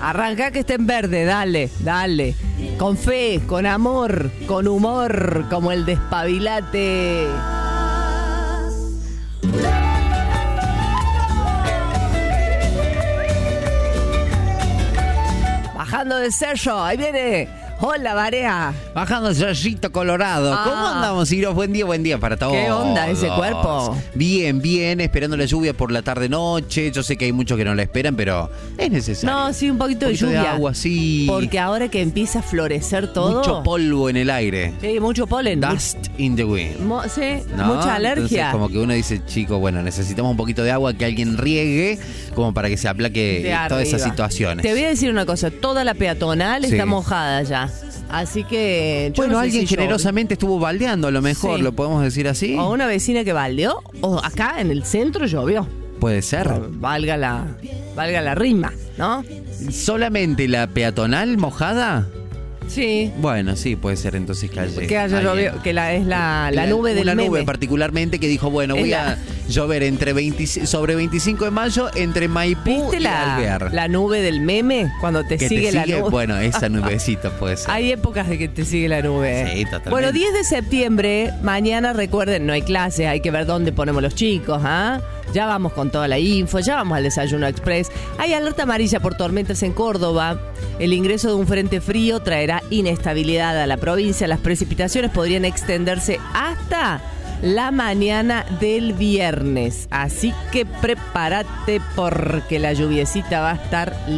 Arranca que esté en verde, dale, dale. Con fe, con amor, con humor, como el Despabilate. Bajando del cerro, ahí viene. Hola, Barea. Bajando el Cerrito Colorado. ¿Cómo andamos, Iros? Buen día para todos. ¿Qué onda ese cuerpo? Bien, esperando la lluvia por la tarde-noche. Yo sé que hay muchos que no la esperan, pero es necesario. No, sí, un poquito de lluvia. De agua, sí. Porque ahora que empieza a florecer todo. Mucho polvo en el aire. Sí, mucho polen. Dust in the wind. Sí, ¿No? mucha alergia. Entonces, como que uno dice, chico, bueno, necesitamos un poquito de agua que alguien riegue, como para que se aplaque todas esas situaciones. Te voy a decir una cosa, toda la peatonal está mojada ya. Así que yo bueno, no sé alguien si generosamente estuvo baldeando, a lo mejor, Sí. lo podemos decir así. O una vecina que baldeó, o acá en el centro llovió. Puede ser. Valga la rima, ¿no? ¿Solamente la peatonal mojada? Sí. Bueno, sí, puede ser entonces que haya llovido, que es la nube del una meme. nube particularmente que dijo, bueno, voy a llover sobre 25 de mayo entre Maipú ¿Viste y Alvear. la nube del meme? Cuando te sigue la nube. Bueno, esa nubecita puede ser. Hay épocas de que te sigue la nube. Sí, totalmente. Bueno, 10 de septiembre, mañana recuerden, no hay clases, hay que ver dónde ponemos los chicos, ¿ah? Ya vamos con toda la info, ya vamos al desayuno express. Hay alerta amarilla por tormentas en Córdoba. El ingreso de un frente frío traerá inestabilidad a la provincia. Las precipitaciones podrían extenderse hasta la mañana del viernes. Así que prepárate porque la lluviecita va a estar